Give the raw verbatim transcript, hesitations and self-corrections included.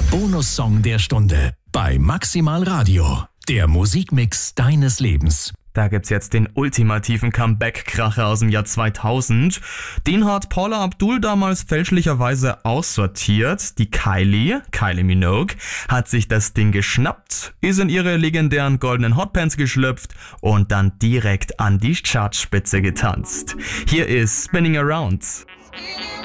Bonussong der Stunde bei Maximal Radio. Der Musikmix deines Lebens. Da gibt's jetzt den ultimativen Comeback-Kracher aus dem Jahr zweitausend. Den hat Paula Abdul damals fälschlicherweise aussortiert. Die Kylie, Kylie Minogue, hat sich das Ding geschnappt, ist in ihre legendären goldenen Hotpants geschlüpft und dann direkt an die Chartspitze getanzt. Hier ist Spinning Around.